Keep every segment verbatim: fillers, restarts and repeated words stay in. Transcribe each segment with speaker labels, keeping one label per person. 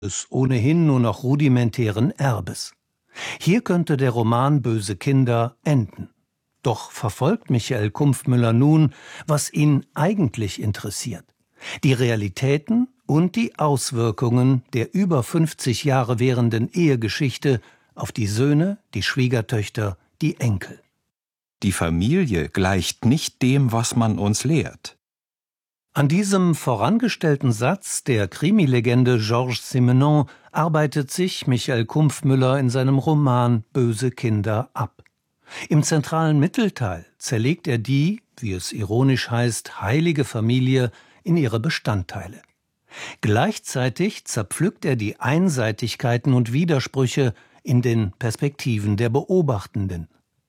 Speaker 1: des ohnehin nur noch rudimentären Erbes. Hier könnte der Roman Böse Kinder enden. Doch verfolgt Michael Kumpfmüller nun, was ihn eigentlich interessiert: die Realitäten und die Auswirkungen der über fünfzig Jahre währenden Ehegeschichte auf die Söhne, die Schwiegertöchter, die Enkel.
Speaker 2: Die Familie gleicht nicht dem, was man uns lehrt.
Speaker 1: An diesem vorangestellten Satz der Krimilegende Georges Simenon arbeitet sich Michael Kumpfmüller in seinem Roman Böse Kinder ab. Im zentralen Mittelteil zerlegt er die, wie es ironisch heißt, heilige Familie in ihre Bestandteile. Gleichzeitig zerpflückt er die Einseitigkeiten und Widersprüche in den Perspektiven der Beobachtenden.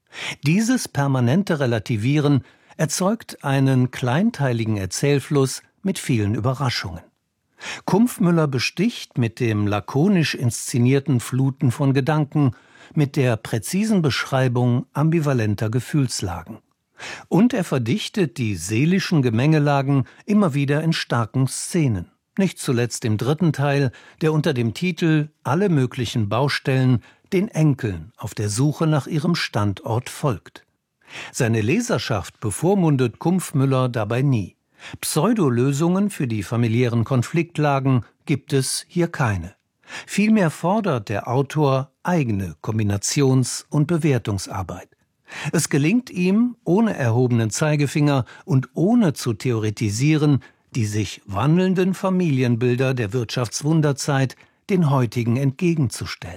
Speaker 1: Dieses permanente Relativieren erzeugt einen kleinteiligen Erzählfluss mit vielen Überraschungen. Kumpfmüller besticht mit dem lakonisch inszenierten Fluten von Gedanken, mit der präzisen Beschreibung ambivalenter Gefühlslagen. Und er verdichtet die seelischen Gemengelagen immer wieder in starken Szenen. Nicht zuletzt im dritten Teil, der unter dem Titel »Alle möglichen Baustellen« den Enkeln auf der Suche nach ihrem Standort folgt. Seine Leserschaft bevormundet Kumpfmüller dabei nie. Pseudolösungen für die familiären Konfliktlagen gibt es hier keine. Vielmehr fordert der Autor eigene Kombinations- und Bewertungsarbeit. Es gelingt ihm, ohne erhobenen Zeigefinger und ohne zu theoretisieren, die sich wandelnden Familienbilder der Wirtschaftswunderzeit den heutigen entgegenzustellen.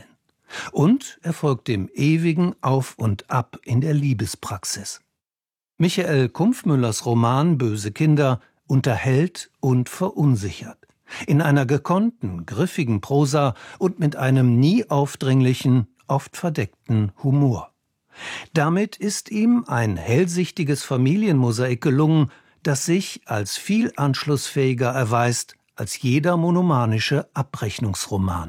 Speaker 1: Und er folgt dem ewigen Auf und Ab in der Liebespraxis. Michael Kumpfmüllers Roman Böse Kinder unterhält und verunsichert. In einer gekonnten, griffigen Prosa und mit einem nie aufdringlichen, oft verdeckten Humor. Damit ist ihm ein hellsichtiges Familienmosaik gelungen, das sich als viel anschlussfähiger erweist als jeder monomanische Abrechnungsroman.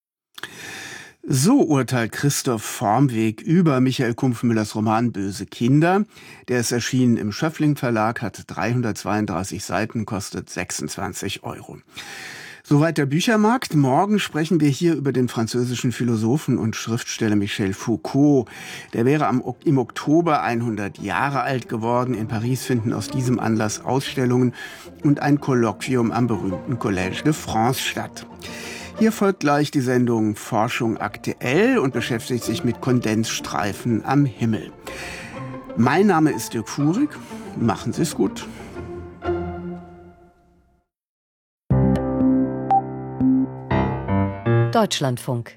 Speaker 3: So urteilt Christoph Vormweg über Michael Kumpfmüllers Roman Böse Kinder. Der ist erschienen im Schöffling Verlag, hat dreihundertzweiunddreißig Seiten, kostet sechsundzwanzig Euro. Soweit der Büchermarkt. Morgen sprechen wir hier über den französischen Philosophen und Schriftsteller Michel Foucault. Der wäre am, im Oktober hundert Jahre alt geworden. In Paris finden aus diesem Anlass Ausstellungen und ein Kolloquium am berühmten Collège de France statt. Hier folgt gleich die Sendung Forschung aktuell und beschäftigt sich mit Kondensstreifen am Himmel. Mein Name ist Dirk Furig. Machen Sie es gut.
Speaker 4: Deutschlandfunk.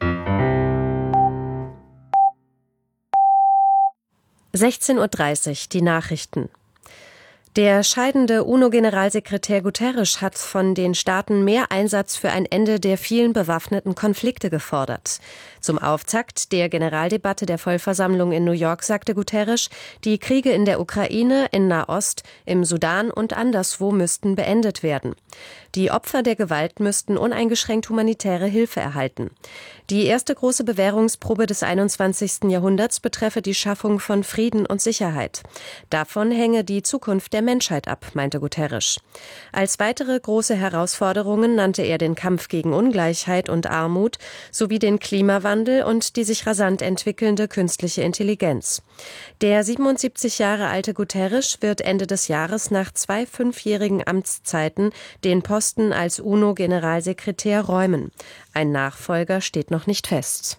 Speaker 4: sechzehn Uhr dreißig, die Nachrichten. Der scheidende UNO-Generalsekretär Guterres hat von den Staaten mehr Einsatz für ein Ende der vielen bewaffneten Konflikte gefordert. Zum Auftakt der Generaldebatte der Vollversammlung in New York sagte Guterres, die Kriege in der Ukraine, in Nahost, im Sudan und anderswo müssten beendet werden. Die Opfer der Gewalt müssten uneingeschränkt humanitäre Hilfe erhalten. Die erste große Bewährungsprobe des einundzwanzigsten Jahrhunderts betreffe die Schaffung von Frieden und Sicherheit. Davon hänge die Zukunft der Menschheit ab, meinte Guterres. Als weitere große Herausforderungen nannte er den Kampf gegen Ungleichheit und Armut sowie den Klimawandel und die sich rasant entwickelnde künstliche Intelligenz. Der siebenundsiebzig Jahre alte Guterres wird Ende des Jahres nach zwei fünfjährigen Amtszeiten den Posten als UNO-Generalsekretär räumen. Ein Nachfolger steht noch nicht fest.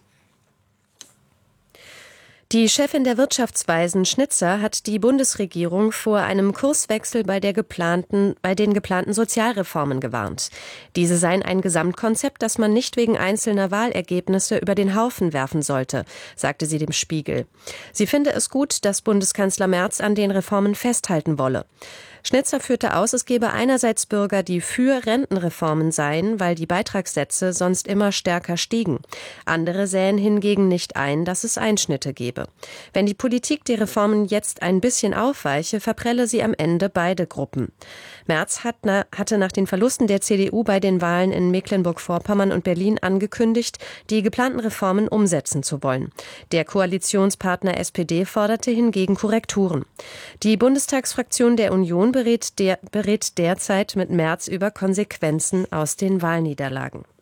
Speaker 4: Die Chefin der Wirtschaftsweisen Schnitzer hat die Bundesregierung vor einem Kurswechsel bei der geplanten, bei den geplanten Sozialreformen gewarnt. Diese seien ein Gesamtkonzept, das man nicht wegen einzelner Wahlergebnisse über den Haufen werfen sollte, sagte sie dem Spiegel. Sie finde es gut, dass Bundeskanzler Merz an den Reformen festhalten wolle. Schnitzer führte aus, es gebe einerseits Bürger, die für Rentenreformen seien, weil die Beitragssätze sonst immer stärker stiegen. Andere sähen hingegen nicht ein, dass es Einschnitte gebe. Wenn die Politik die Reformen jetzt ein bisschen aufweiche, verprelle sie am Ende beide Gruppen. Merz hat na, hatte nach den Verlusten der C D U bei den Wahlen in Mecklenburg-Vorpommern und Berlin angekündigt, die geplanten Reformen umsetzen zu wollen. Der Koalitionspartner S P D forderte hingegen Korrekturen. Die Bundestagsfraktion der Union berät, der, berät derzeit mit Merz über Konsequenzen aus den Wahlniederlagen.